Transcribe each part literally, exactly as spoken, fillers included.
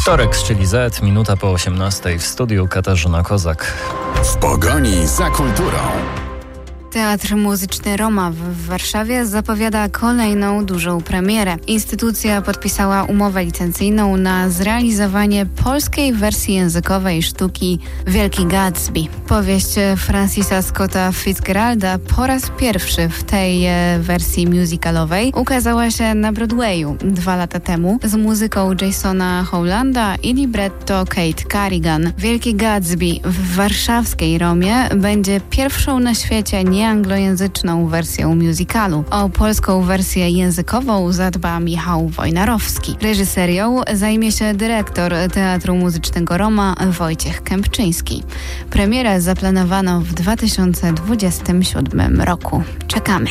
Wtorek z Chili Z, minuta po osiemnastej, w studiu Katarzyna Kozak. W pogoni za kulturą. Teatr Muzyczny Roma w Warszawie zapowiada kolejną dużą premierę. Instytucja podpisała umowę licencyjną na zrealizowanie polskiej wersji językowej sztuki Wielki Gatsby. Powieść Francisa Scotta Fitzgeralda po raz pierwszy w tej wersji musicalowej ukazała się na Broadwayu dwa lata temu z muzyką Jasona Howlanda i libretto Kate Carrigan. Wielki Gatsby w warszawskiej Romie będzie pierwszą na świecie nieanglojęzyczną wersją musicalu. O polską wersję językową zadba Michał Wojnarowski. Reżyserią zajmie się dyrektor Teatru Muzycznego Roma Wojciech Kępczyński. Premierę zaplanowano w dwa tysiące dwudziestym siódmym roku. Czekamy.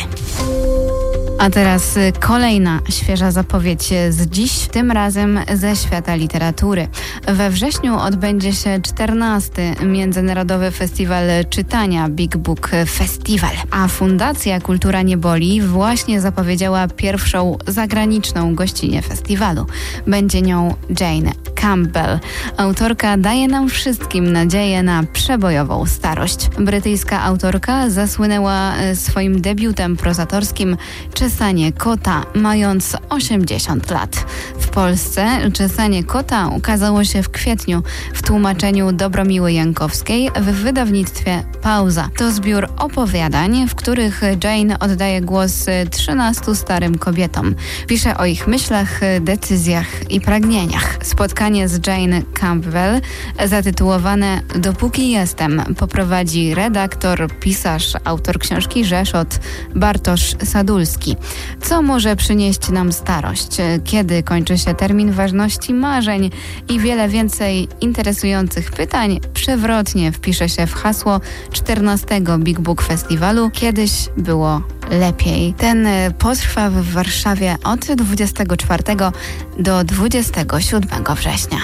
A teraz kolejna świeża zapowiedź z dziś, tym razem ze świata literatury. We wrześniu odbędzie się czternasty Międzynarodowy Festiwal Czytania Big Book Festival, a Fundacja Kultura Nie Boli właśnie zapowiedziała pierwszą zagraniczną gościnię festiwalu. Będzie nią Jane Campbell. Autorka daje nam wszystkim nadzieję na przebojową starość. Brytyjska autorka zasłynęła swoim debiutem prozatorskim Czesanie kota, mając osiemdziesiąt lat. W Polsce Czesanie kota ukazało się w kwietniu w tłumaczeniu Dobromiły Jankowskiej w wydawnictwie Pauza. To zbiór opowiadań, w których Jane oddaje głos trzynastu starym kobietom. Pisze o ich myślach, decyzjach i pragnieniach. Spotkanie z Jane Campbell zatytułowane Dopóki jestem poprowadzi redaktor, pisarz, autor książki Rzeszot Bartosz Sadulski. Co może przynieść nam starość? Kiedy kończy się termin ważności marzeń? I wiele więcej interesujących pytań przewrotnie wpisze się w hasło czternastego Big Book Festiwalu. Kiedyś było lepiej. Ten potrwa w Warszawie od dwudziestego czwartego do dwudziestego siódmego września.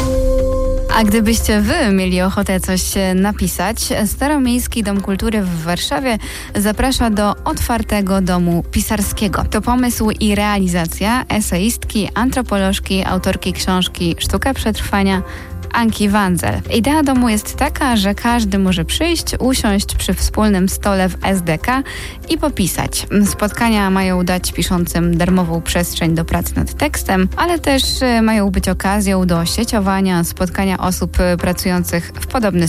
A gdybyście wy mieli ochotę coś napisać, Staromiejski Dom Kultury w Warszawie zaprasza do otwartego domu pisarskiego. To pomysł i realizacja eseistki, antropolożki, autorki książki Sztuka Przetrwania Anki Wandzel. Idea domu jest taka, że każdy może przyjść, usiąść przy wspólnym stole w S D K i popisać. Spotkania mają dać piszącym darmową przestrzeń do pracy nad tekstem, ale też mają być okazją do sieciowania, spotkania osób pracujących w podobny